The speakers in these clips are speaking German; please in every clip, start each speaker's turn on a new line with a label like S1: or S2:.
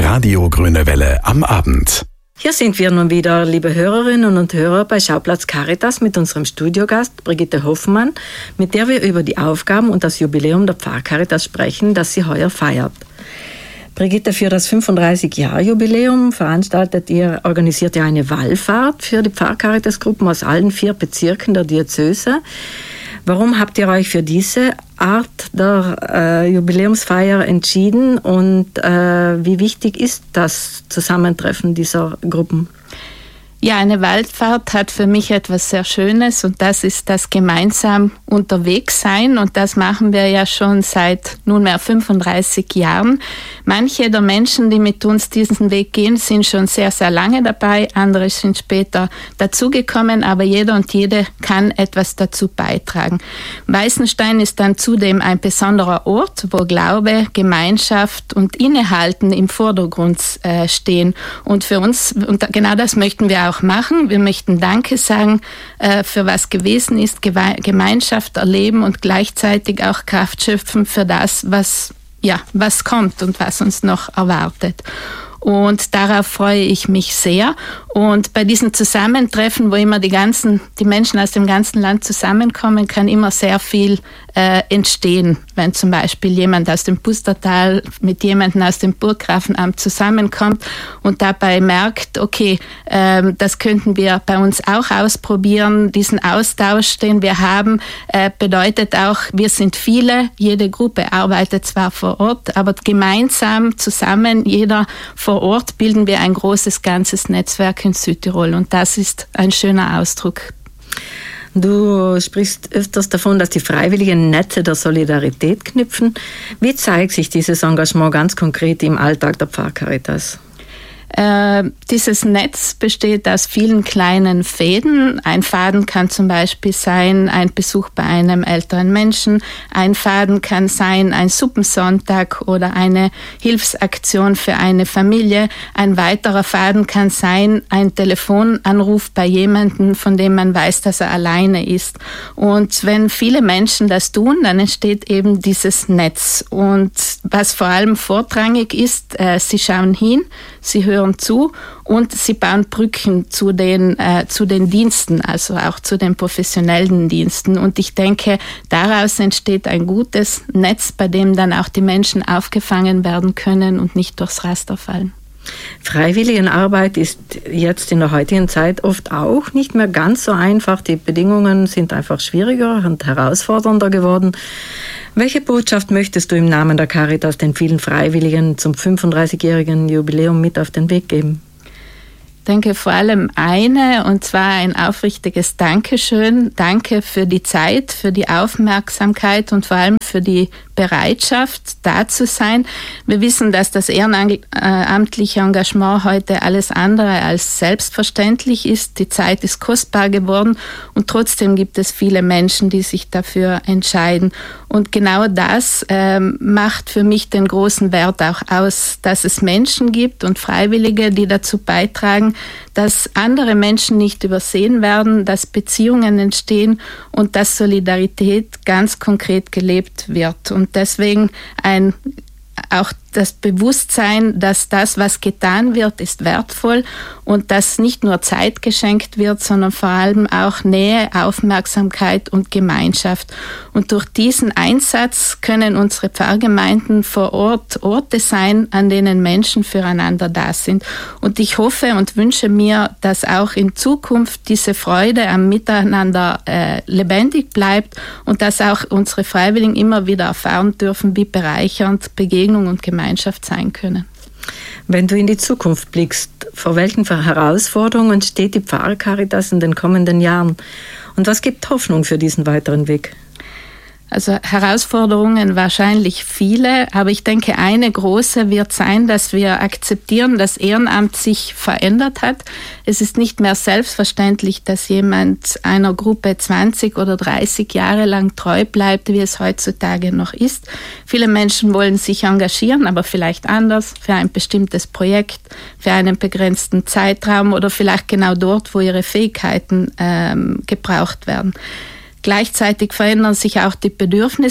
S1: Radio Grüne Welle am Abend.
S2: Hier sind wir nun wieder, liebe Hörerinnen und Hörer, bei Schauplatz Caritas mit unserem Studiogast Brigitte Hoffmann, mit der wir über die Aufgaben und das Jubiläum der Pfarrcaritas sprechen, das sie heuer feiert. Brigitte, für das 35-Jahr-Jubiläum organisiert ihr eine Wallfahrt für die Pfarrcaritas-Gruppen aus allen 4 Bezirken der Diözese. Warum habt ihr euch für diese Art der Jubiläumsfeier entschieden und wie wichtig ist das Zusammentreffen dieser Gruppen?
S3: Ja, eine Wallfahrt hat für mich etwas sehr Schönes und das ist das gemeinsam unterwegs sein und das machen wir ja schon seit nunmehr 35 Jahren. Manche der Menschen, die mit uns diesen Weg gehen, sind schon sehr, sehr lange dabei, andere sind später dazugekommen, aber jeder und jede kann etwas dazu beitragen. Weißenstein ist dann zudem ein besonderer Ort, wo Glaube, Gemeinschaft und Innehalten im Vordergrund stehen und für uns, und genau das möchten wir auch machen. Wir möchten Danke sagen für was gewesen ist, Gemeinschaft erleben und gleichzeitig auch Kraft schöpfen für das, was kommt und was uns noch erwartet. Und darauf freue ich mich sehr. Und bei diesen Zusammentreffen, wo immer die Menschen aus dem ganzen Land zusammenkommen, kann immer sehr viel entstehen. Wenn zum Beispiel jemand aus dem Pustertal mit jemandem aus dem Burggrafenamt zusammenkommt und dabei merkt, okay, das könnten wir bei uns auch ausprobieren. Diesen Austausch, den wir haben, bedeutet auch, wir sind viele, jede Gruppe arbeitet zwar vor Ort, aber gemeinsam zusammen, jeder vor Ort, bilden wir ein großes, ganzes Netzwerk in Südtirol und das ist ein schöner Ausdruck.
S2: Du sprichst öfters davon, dass die Freiwilligen Netze der Solidarität knüpfen. Wie zeigt sich dieses Engagement ganz konkret im Alltag der Pfarrcaritas?
S3: Dieses Netz besteht aus vielen kleinen Fäden. Ein Faden kann zum Beispiel sein, ein Besuch bei einem älteren Menschen. Ein Faden kann sein, ein Suppensonntag oder eine Hilfsaktion für eine Familie. Ein weiterer Faden kann sein, ein Telefonanruf bei jemandem, von dem man weiß, dass er alleine ist. Und wenn viele Menschen das tun, dann entsteht eben dieses Netz. Und was vor allem vorrangig ist, sie schauen hin, sie hören zu und sie bauen Brücken zu den Diensten, also auch zu den professionellen Diensten. Und ich denke, daraus entsteht ein gutes Netz, bei dem dann auch die Menschen aufgefangen werden können und nicht durchs Raster fallen.
S2: Freiwilligenarbeit ist jetzt in der heutigen Zeit oft auch nicht mehr ganz so einfach. Die Bedingungen sind einfach schwieriger und herausfordernder geworden. Welche Botschaft möchtest du im Namen der Caritas den vielen Freiwilligen zum 35-jährigen Jubiläum mit auf den Weg geben?
S3: Ich denke vor allem eine, und zwar ein aufrichtiges Dankeschön. Danke für die Zeit, für die Aufmerksamkeit und vor allem für die Bereitschaft, da zu sein. Wir wissen, dass das ehrenamtliche Engagement heute alles andere als selbstverständlich ist. Die Zeit ist kostbar geworden und trotzdem gibt es viele Menschen, die sich dafür entscheiden. Und genau das macht für mich den großen Wert auch aus, dass es Menschen gibt und Freiwillige, die dazu beitragen, dass andere Menschen nicht übersehen werden, dass Beziehungen entstehen und dass Solidarität ganz konkret gelebt wird. Und deswegen auch das Bewusstsein, dass das, was getan wird, ist wertvoll und dass nicht nur Zeit geschenkt wird, sondern vor allem auch Nähe, Aufmerksamkeit und Gemeinschaft. Und durch diesen Einsatz können unsere Pfarrgemeinden vor Ort Orte sein, an denen Menschen füreinander da sind. Und ich hoffe und wünsche mir, dass auch in Zukunft diese Freude am Miteinander lebendig bleibt und dass auch unsere Freiwilligen immer wieder erfahren dürfen, wie bereichernd Begegnung und Gemeinschaft sein können.
S2: Wenn du in die Zukunft blickst, vor welchen Herausforderungen steht die Pfarrcaritas in den kommenden Jahren? Und was gibt Hoffnung für diesen weiteren Weg?
S3: Also Herausforderungen wahrscheinlich viele, aber ich denke, eine große wird sein, dass wir akzeptieren, dass Ehrenamt sich verändert hat. Es ist nicht mehr selbstverständlich, dass jemand einer Gruppe 20 oder 30 Jahre lang treu bleibt, wie es heutzutage noch ist. Viele Menschen wollen sich engagieren, aber vielleicht anders, für ein bestimmtes Projekt, für einen begrenzten Zeitraum oder vielleicht genau dort, wo ihre Fähigkeiten gebraucht werden. Gleichzeitig verändern sich auch die Bedürfnisse.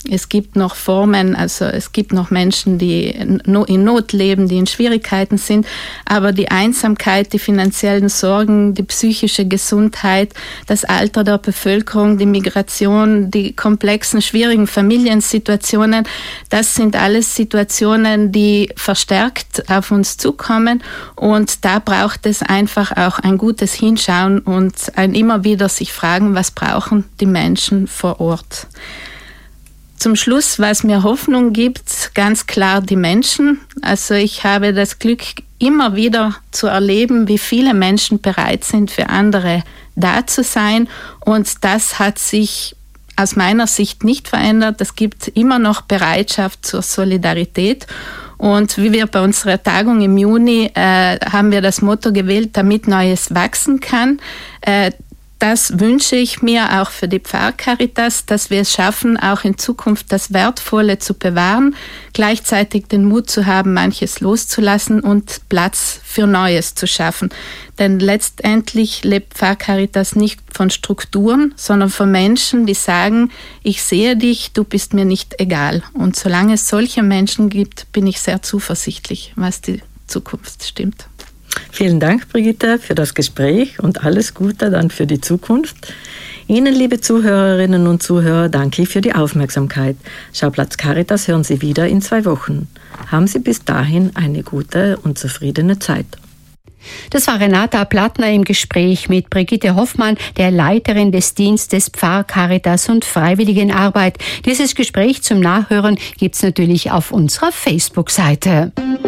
S3: Es gibt noch Formen, also es gibt noch Menschen, die in Not leben, die in Schwierigkeiten sind, aber die Einsamkeit, die finanziellen Sorgen, die psychische Gesundheit, das Alter der Bevölkerung, die Migration, die komplexen, schwierigen Familiensituationen, das sind alles Situationen, die verstärkt auf uns zukommen, und da braucht es einfach auch ein gutes Hinschauen und ein immer wieder sich fragen, was brauchen die Menschen vor Ort. Zum Schluss, was mir Hoffnung gibt, ganz klar die Menschen. Also ich habe das Glück, immer wieder zu erleben, wie viele Menschen bereit sind, für andere da zu sein. Und das hat sich aus meiner Sicht nicht verändert. Es gibt immer noch Bereitschaft zur Solidarität. Und wie wir bei unserer Tagung im Juni haben wir das Motto gewählt, damit Neues wachsen kann. Das wünsche ich mir auch für die Pfarrcaritas, dass wir es schaffen, auch in Zukunft das Wertvolle zu bewahren, gleichzeitig den Mut zu haben, manches loszulassen und Platz für Neues zu schaffen. Denn letztendlich lebt Pfarrcaritas nicht von Strukturen, sondern von Menschen, die sagen, ich sehe dich, du bist mir nicht egal. Und solange es solche Menschen gibt, bin ich sehr zuversichtlich, was die Zukunft stimmt.
S2: Vielen Dank, Brigitte, für das Gespräch und alles Gute dann für die Zukunft. Ihnen, liebe Zuhörerinnen und Zuhörer, danke ich für die Aufmerksamkeit. Schauplatz Caritas hören Sie wieder in 2 Wochen. Haben Sie bis dahin eine gute und zufriedene Zeit.
S4: Das war Renata Plattner im Gespräch mit Brigitte Hoffmann, der Leiterin des Dienstes Pfarrcaritas und Freiwilligenarbeit. Dieses Gespräch zum Nachhören gibt's natürlich auf unserer Facebook-Seite.